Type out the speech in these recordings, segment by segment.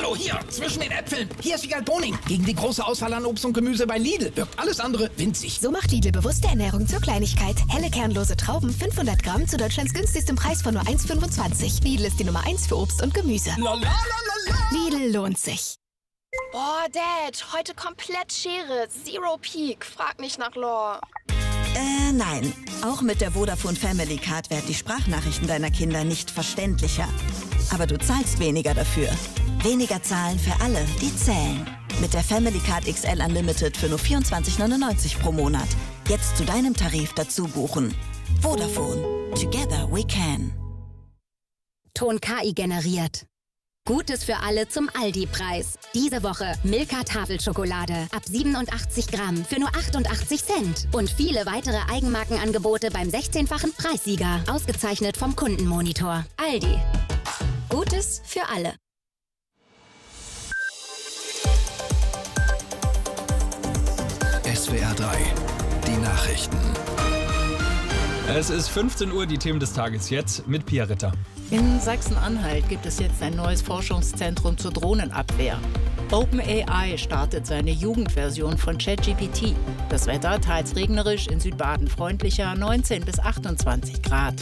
Hallo, hier, zwischen den Äpfeln. Hier ist Wiegald Boning. Gegen die große Auswahl an Obst und Gemüse bei Lidl wirkt alles andere winzig. So macht Lidl bewusste Ernährung zur Kleinigkeit. Helle kernlose Trauben, 500 Gramm zu Deutschlands günstigstem Preis von nur 1,25. Lidl ist die Nummer 1 für Obst und Gemüse. Lidl lohnt sich. Boah, Dad, heute komplett Schere. Zero Peak. Frag nicht nach Lore. Nein. Auch mit der Vodafone Family Card werden die Sprachnachrichten deiner Kinder nicht verständlicher. Aber du zahlst weniger dafür. Weniger zahlen für alle, die zählen. Mit der Family Card XL Unlimited für nur 24,99 pro Monat. Jetzt zu deinem Tarif dazu buchen. Vodafone. Together we can. Ton KI generiert. Gutes für alle zum Aldi-Preis. Diese Woche Milka Tafelschokolade ab 87 Gramm für nur 88 Cent. Und viele weitere Eigenmarkenangebote beim 16-fachen Preissieger. Ausgezeichnet vom Kundenmonitor. Aldi. Gutes für alle. SWR 3, die Nachrichten. Es ist 15 Uhr, die Themen des Tages jetzt mit Pia Ritter. In Sachsen-Anhalt gibt es jetzt ein neues Forschungszentrum zur Drohnenabwehr. OpenAI startet seine Jugendversion von ChatGPT. Das Wetter teils regnerisch, in Südbaden freundlicher, 19 bis 28 Grad.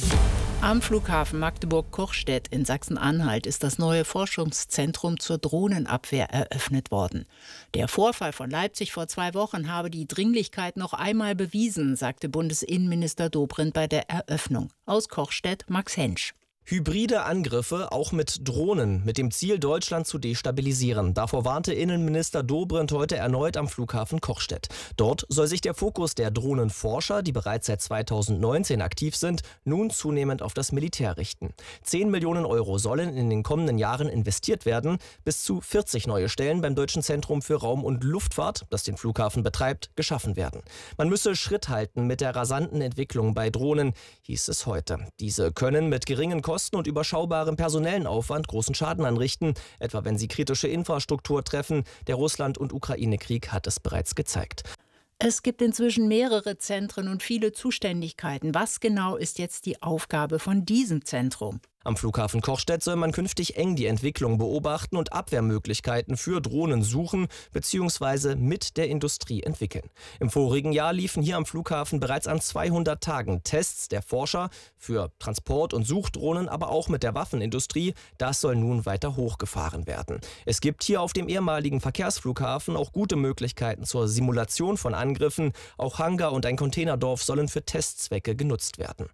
Am Flughafen Magdeburg-Cochstedt in Sachsen-Anhalt ist das neue Forschungszentrum zur Drohnenabwehr eröffnet worden. Der Vorfall von Leipzig vor 2 Wochen habe die Dringlichkeit noch einmal bewiesen, sagte Bundesinnenminister Dobrindt bei der Eröffnung. Aus Cochstedt Max Hensch. Hybride Angriffe, auch mit Drohnen, mit dem Ziel, Deutschland zu destabilisieren. Davor warnte Innenminister Dobrindt heute erneut am Flughafen Cochstedt. Dort soll sich der Fokus der Drohnenforscher, die bereits seit 2019 aktiv sind, nun zunehmend auf das Militär richten. 10 Millionen Euro sollen in den kommenden Jahren investiert werden. Bis zu 40 neue Stellen beim Deutschen Zentrum für Raum- und Luftfahrt, das den Flughafen betreibt, geschaffen werden. Man müsse Schritt halten mit der rasanten Entwicklung bei Drohnen, hieß es heute. Diese können mit geringen Kosten und überschaubarem personellen Aufwand großen Schaden anrichten, etwa wenn sie kritische Infrastruktur treffen. Der Russland- und Ukraine-Krieg hat es bereits gezeigt. Es gibt inzwischen mehrere Zentren und viele Zuständigkeiten. Was genau ist jetzt die Aufgabe von diesem Zentrum? Am Flughafen Cochstedt soll man künftig eng die Entwicklung beobachten und Abwehrmöglichkeiten für Drohnen suchen bzw. mit der Industrie entwickeln. Im vorigen Jahr liefen hier am Flughafen bereits an 200 Tagen Tests der Forscher für Transport- und Suchdrohnen, aber auch mit der Waffenindustrie. Das soll nun weiter hochgefahren werden. Es gibt hier auf dem ehemaligen Verkehrsflughafen auch gute Möglichkeiten zur Simulation von Angriffen. Auch Hangar und ein Containerdorf sollen für Testzwecke genutzt werden.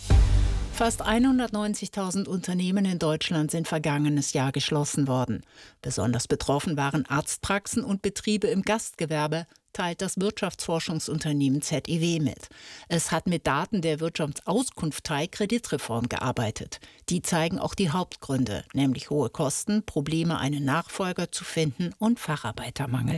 Fast 190.000 Unternehmen in Deutschland sind vergangenes Jahr geschlossen worden. Besonders betroffen waren Arztpraxen und Betriebe im Gastgewerbe, teilt das Wirtschaftsforschungsunternehmen ZEW mit. Es hat mit Daten der Wirtschaftsauskunftei Kreditreform gearbeitet. Die zeigen auch die Hauptgründe, nämlich hohe Kosten, Probleme, einen Nachfolger zu finden und Facharbeitermangel.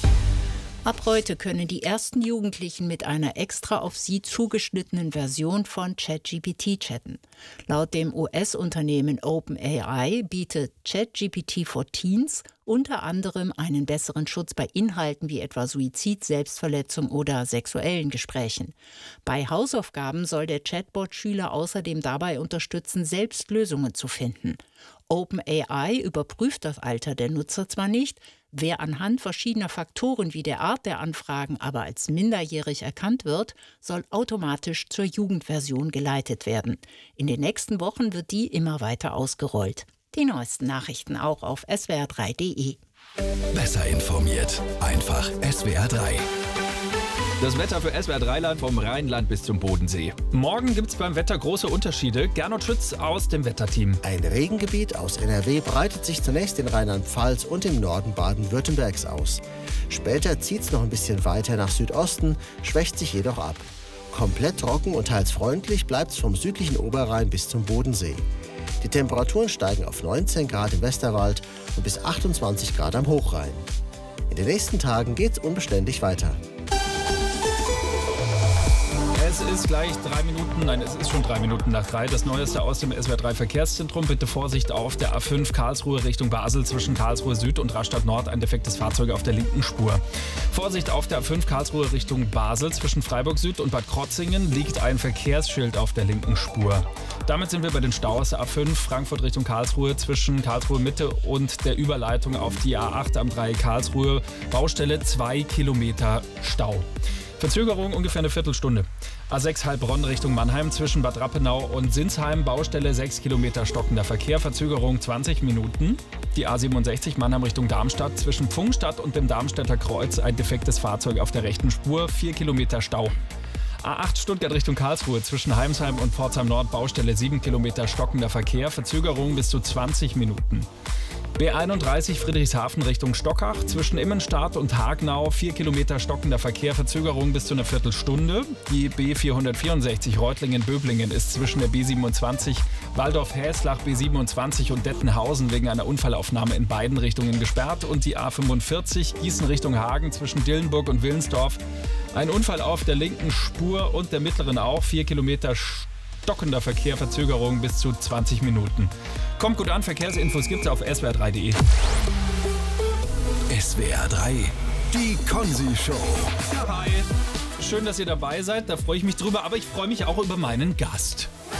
Ab heute können die ersten Jugendlichen mit einer extra auf sie zugeschnittenen Version von ChatGPT chatten. Laut dem US-Unternehmen OpenAI bietet ChatGPT for Teens unter anderem einen besseren Schutz bei Inhalten wie etwa Suizid, Selbstverletzung oder sexuellen Gesprächen. Bei Hausaufgaben soll der Chatbot Schüler außerdem dabei unterstützen, selbst Lösungen zu finden. OpenAI überprüft das Alter der Nutzer zwar nicht, wer anhand verschiedener Faktoren wie der Art der Anfragen aber als minderjährig erkannt wird, soll automatisch zur Jugendversion geleitet werden. In den nächsten Wochen wird die immer weiter ausgerollt. Die neuesten Nachrichten auch auf swr3.de. Besser informiert, einfach SWR 3. Das Wetter für SWR 3-Land vom Rheinland bis zum Bodensee. Morgen gibt es beim Wetter große Unterschiede. Gernot Schütz aus dem Wetterteam. Ein Regengebiet aus NRW breitet sich zunächst in Rheinland-Pfalz und im Norden Baden-Württembergs aus. Später zieht es noch ein bisschen weiter nach Südosten, schwächt sich jedoch ab. Komplett trocken und teils freundlich bleibt es vom südlichen Oberrhein bis zum Bodensee. Die Temperaturen steigen auf 19 Grad im Westerwald und bis 28 Grad am Hochrhein. In den nächsten Tagen geht es unbeständig weiter. Es Es ist gleich 3 Minuten, nein, es ist schon 3 Minuten nach 3. Das Neueste aus dem SWR 3 Verkehrszentrum. Bitte Vorsicht auf der A5 Karlsruhe Richtung Basel zwischen Karlsruhe Süd und Rastatt Nord. Ein defektes Fahrzeug auf der linken Spur. Vorsicht auf der A5 Karlsruhe Richtung Basel zwischen Freiburg Süd und Bad Krotzingen liegt ein Verkehrsschild auf der linken Spur. Damit sind wir bei den Staus der A5 Frankfurt Richtung Karlsruhe zwischen Karlsruhe Mitte und der Überleitung auf die A8 am Dreieck Karlsruhe. Baustelle 2 Kilometer Stau. Verzögerung ungefähr eine Viertelstunde. A6 Heilbronn Richtung Mannheim zwischen Bad Rappenau und Sinsheim. Baustelle 6 Kilometer stockender Verkehr. Verzögerung 20 Minuten. Die A67 Mannheim Richtung Darmstadt zwischen Pfungstadt und dem Darmstädter Kreuz. Ein defektes Fahrzeug auf der rechten Spur. 4 Kilometer Stau. A8 Stuttgart Richtung Karlsruhe zwischen Heimsheim und Pforzheim Nord. Baustelle 7 Kilometer stockender Verkehr. Verzögerung bis zu 20 Minuten. B31 Friedrichshafen Richtung Stockach zwischen Immenstadt und Hagenau 4 Kilometer stockender Verkehr, Verzögerung bis zu einer Viertelstunde. Die B464 Reutlingen-Böblingen ist zwischen der B27 Waldorf-Häslach, B27 und Dettenhausen wegen einer Unfallaufnahme in beiden Richtungen gesperrt und die A45 Gießen Richtung Hagen zwischen Dillenburg und Willensdorf. Ein Unfall auf der linken Spur und der mittleren auch, 4 Kilometer stockender Verkehr, Verzögerung bis zu 20 Minuten. Kommt gut an, Verkehrsinfos gibt's auf swr3.de. SWR 3, die Konzi-Show. Ja, hi. Schön, dass ihr dabei seid, da freue ich mich drüber, aber ich freue mich auch über meinen Gast.